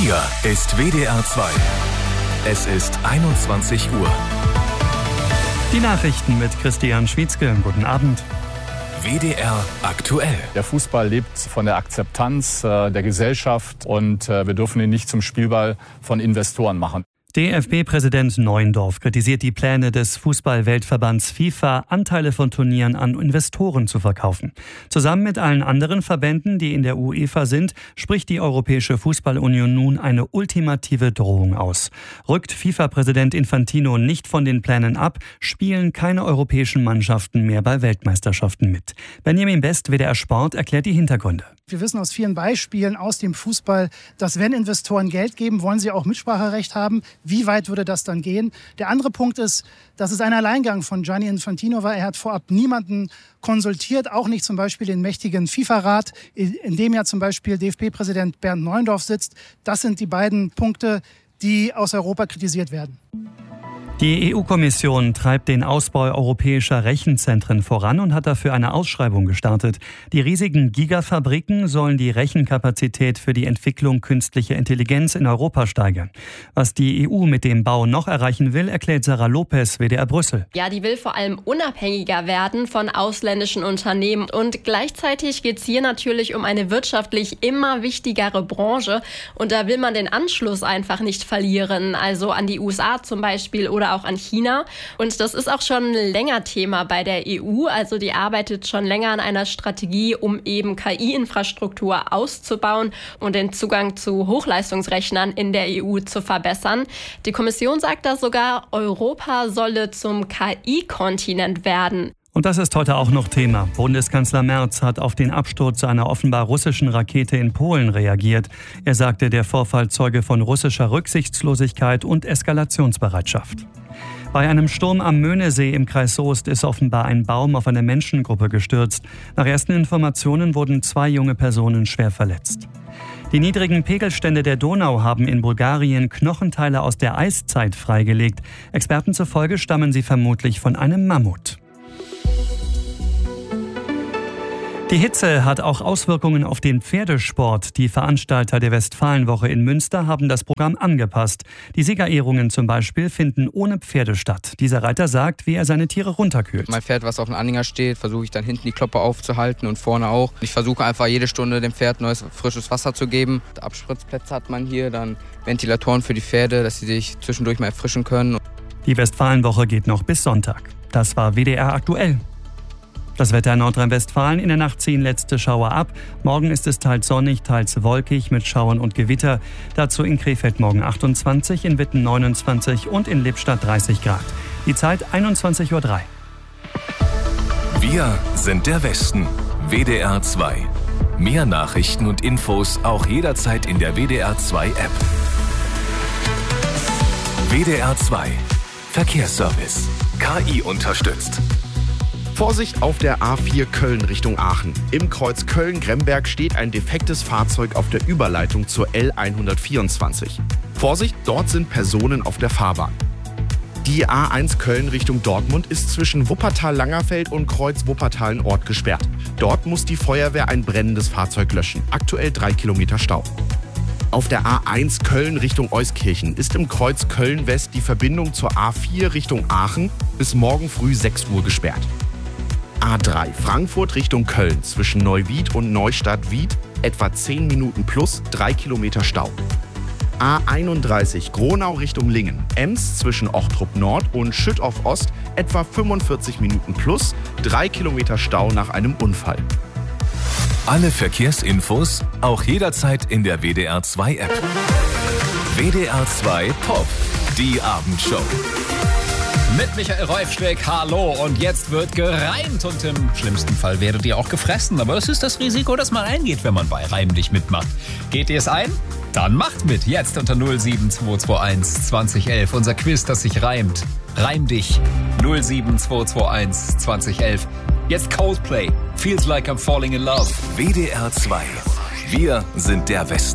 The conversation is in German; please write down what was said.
Hier ist WDR 2. Es ist 21 Uhr. Die Nachrichten mit Christian Schwietzke. Guten Abend. WDR aktuell. Der Fußball lebt von der Akzeptanz der Gesellschaft und wir dürfen ihn nicht zum Spielball von Investoren machen. DFB-Präsident Neuendorf kritisiert die Pläne des Fußball-Weltverbands FIFA, Anteile von Turnieren an Investoren zu verkaufen. Zusammen mit allen anderen Verbänden, die in der UEFA sind, spricht die Europäische Fußballunion nun eine ultimative Drohung aus. Rückt FIFA-Präsident Infantino nicht von den Plänen ab, spielen keine europäischen Mannschaften mehr bei Weltmeisterschaften mit. Benjamin Best, WDR Sport, erklärt die Hintergründe. Wir wissen aus vielen Beispielen aus dem Fußball, dass wenn Investoren Geld geben, wollen sie auch Mitspracherecht haben. Wie weit würde das dann gehen? Der andere Punkt ist, dass es ein Alleingang von Gianni Infantino war. Er hat vorab niemanden konsultiert, auch nicht zum Beispiel den mächtigen FIFA-Rat, in dem ja zum Beispiel DFB-Präsident Bernd Neuendorf sitzt. Das sind die beiden Punkte, die aus Europa kritisiert werden. Die EU-Kommission treibt den Ausbau europäischer Rechenzentren voran und hat dafür eine Ausschreibung gestartet. Die riesigen Gigafabriken sollen die Rechenkapazität für die Entwicklung künstlicher Intelligenz in Europa steigern. Was die EU mit dem Bau noch erreichen will, erklärt Sarah Lopez, WDR Brüssel. Ja, die will vor allem unabhängiger werden von ausländischen Unternehmen. Und gleichzeitig geht es hier natürlich um eine wirtschaftlich immer wichtigere Branche. Und da will man den Anschluss einfach nicht verlieren. Also an die USA zum Beispiel oder auch an China. Und das ist auch schon länger Thema bei der EU. Also die arbeitet schon länger an einer Strategie, um eben KI-Infrastruktur auszubauen und den Zugang zu Hochleistungsrechnern in der EU zu verbessern. Die Kommission sagt da sogar, Europa solle zum KI-Kontinent werden. Und das ist heute auch noch Thema. Bundeskanzler Merz hat auf den Absturz einer offenbar russischen Rakete in Polen reagiert. Er sagte, der Vorfall zeuge von russischer Rücksichtslosigkeit und Eskalationsbereitschaft. Bei einem Sturm am Möhnesee im Kreis Soest ist offenbar ein Baum auf eine Menschengruppe gestürzt. Nach ersten Informationen wurden 2 junge Personen schwer verletzt. Die niedrigen Pegelstände der Donau haben in Bulgarien Knochenteile aus der Eiszeit freigelegt. Experten zufolge stammen sie vermutlich von einem Mammut. Die Hitze hat auch Auswirkungen auf den Pferdesport. Die Veranstalter der Westfalenwoche in Münster haben das Programm angepasst. Die Siegerehrungen zum Beispiel finden ohne Pferde statt. Dieser Reiter sagt, wie er seine Tiere runterkühlt. Mein Pferd, was auf dem Anhänger steht, versuche ich dann hinten die Kloppe aufzuhalten und vorne auch. Ich versuche einfach jede Stunde dem Pferd neues, frisches Wasser zu geben. Abspritzplätze hat man hier, dann Ventilatoren für die Pferde, dass sie sich zwischendurch mal erfrischen können. Die Westfalenwoche geht noch bis Sonntag. Das war WDR aktuell. Das Wetter in Nordrhein-Westfalen: in der Nacht ziehen letzte Schauer ab. Morgen ist es teils sonnig, teils wolkig mit Schauern und Gewitter. Dazu in Krefeld morgen 28, in Witten 29 und in Lippstadt 30 Grad. Die Zeit 21:03 Uhr. Wir sind der Westen. WDR 2. Mehr Nachrichten und Infos auch jederzeit in der WDR 2 App. WDR 2. Verkehrsservice. KI unterstützt. Vorsicht auf der A4 Köln Richtung Aachen. Im Kreuz Köln-Gremberg steht ein defektes Fahrzeug auf der Überleitung zur L124. Vorsicht, dort sind Personen auf der Fahrbahn. Die A1 Köln Richtung Dortmund ist zwischen Wuppertal-Langerfeld und Kreuz Wuppertal-Nord gesperrt. Dort muss die Feuerwehr ein brennendes Fahrzeug löschen. Aktuell 3 Kilometer Stau. Auf der A1 Köln Richtung Euskirchen ist im Kreuz Köln-West die Verbindung zur A4 Richtung Aachen bis morgen früh 6 Uhr gesperrt. A3 Frankfurt Richtung Köln zwischen Neuwied und Neustadt-Wied etwa 10 Minuten plus 3 Kilometer Stau. A31 Gronau Richtung Lingen, Ems zwischen Ochtrup Nord und Schüttorf Ost etwa 45 Minuten plus 3 Kilometer Stau nach einem Unfall. Alle Verkehrsinfos auch jederzeit in der WDR 2 App. WDR 2 Pop, die Abendshow. Mit Michael Reufschweg, hallo. Und jetzt wird gereimt und im schlimmsten Fall werdet ihr auch gefressen. Aber das ist das Risiko, das man eingeht, wenn man bei Reim dich mitmacht. Geht ihr es ein? Dann macht mit. Jetzt unter 07221 2011. Unser Quiz, das sich reimt. Reim dich. 07221 2011. Jetzt Coldplay. Feels like I'm falling in love. WDR 2. Wir sind der Westen.